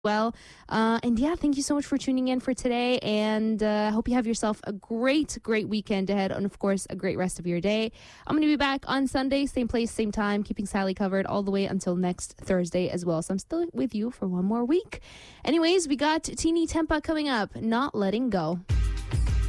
well. And yeah, thank you so much for tuning in for today. And I hope you have yourself a great weekend ahead. And of course, a great rest of your day. I'm going to be back on Sunday, same place, same time, keeping Sally covered all the way until next Thursday as well. So I'm still with you for one more week. Anyways, we got Teeny Tempa coming up, Not Letting Go.